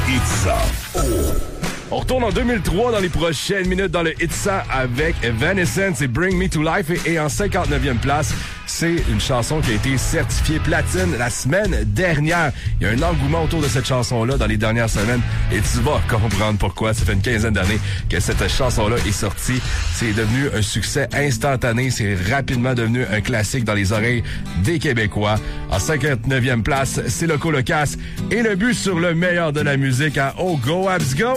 Itza. On retourne en 2003 dans les prochaines minutes dans le Itza avec Evanescence et Bring Me to Life. Et en 59e place, c'est une chanson qui a été certifiée platine la semaine dernière. Il y a un engouement autour de cette chanson-là dans les dernières semaines et tu vas comprendre pourquoi. Ça fait une quinzaine d'années que cette chanson-là est sortie. C'est devenu un succès instantané. C'est rapidement devenu un classique dans les oreilles des Québécois. En 59e place, c'est le Colocasse et le but sur le meilleur de la musique à Oh Go Abs Go!